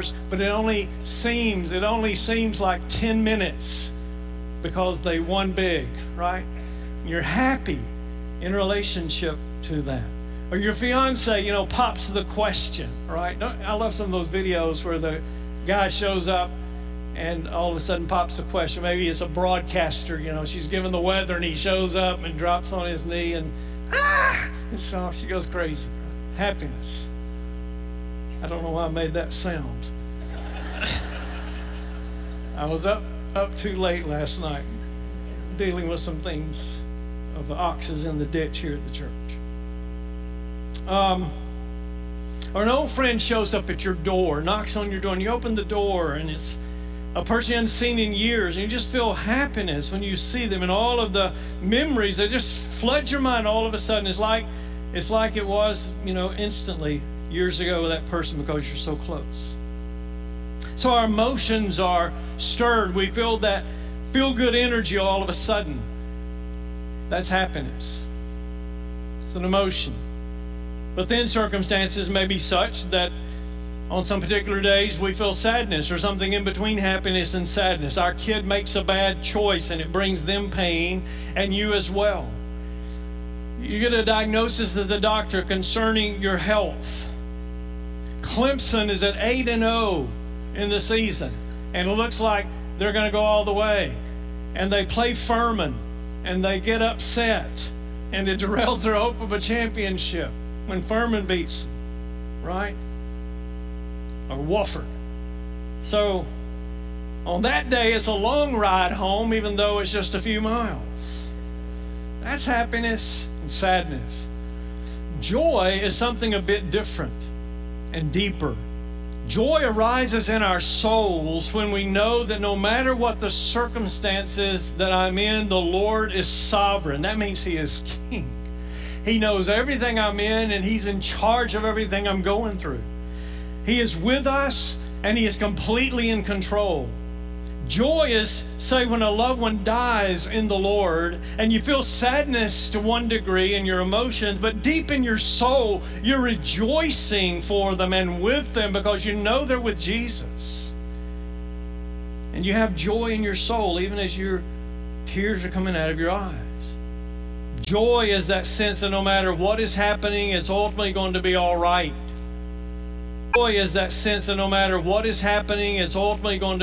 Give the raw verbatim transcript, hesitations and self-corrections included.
hours, but it only seems, it only seems like ten minutes because they won big, right? And you're happy in relationship to that. Or your fiance, you know, pops the question, right? Don't, I love some of those videos where the guy shows up and all of a sudden pops the question. Maybe it's a broadcaster, you know, she's giving the weather and he shows up and drops on his knee and ah! And so she goes crazy. Happiness. I don't know why I made that sound. I was up up too late last night dealing with some things of the oxes in the ditch here at the church. Um, or an old friend shows up at your door, knocks on your door, and you open the door, and it's a person you haven't seen in years, and you just feel happiness when you see them, and all of the memories that just flood your mind all of a sudden. It's like it's like it was, you know, instantly years ago with that person because you're so close. So our emotions are stirred. We feel that feel-good energy all of a sudden. That's happiness. It's an emotion. But then circumstances may be such that on some particular days we feel sadness or something in between happiness and sadness. Our kid makes a bad choice and it brings them pain and you as well. You get a diagnosis of the doctor concerning your health. Clemson is at eight and oh in the season and it looks like they're going to go all the way. And they play Furman and they get upset and it derails their hope of a championship when Furman beats them, right? Or Wofford. So on that day, it's a long ride home, even though it's just a few miles. That's happiness and sadness. Joy is something a bit different and deeper. Joy arises in our souls when we know that no matter what the circumstances that I'm in, the Lord is sovereign. That means He is King. He knows everything I'm in, and He's in charge of everything I'm going through. He is with us, and He is completely in control. Joy is, say, when a loved one dies in the Lord, and you feel sadness to one degree in your emotions, but deep in your soul, you're rejoicing for them and with them because you know they're with Jesus. And you have joy in your soul, even as your tears are coming out of your eyes. Joy is that sense that no matter what is happening, it's ultimately going to be all right. Joy is that sense that no matter what is happening, it's ultimately going to